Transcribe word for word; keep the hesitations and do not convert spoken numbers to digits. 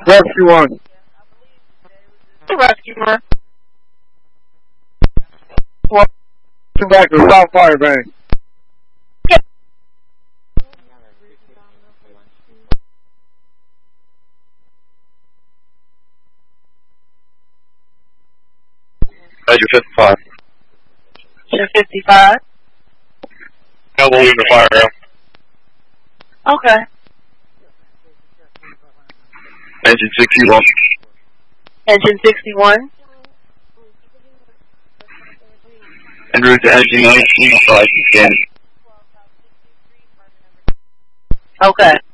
Rescue one. Rescuer. Well, back to South Firebank. Yep. Major fifty-five. Major fifty-five. Cavalry in the fire room. Okay. Engine sixty-one. Engine sixty-one. En route to engine nineteen, five again. Okay.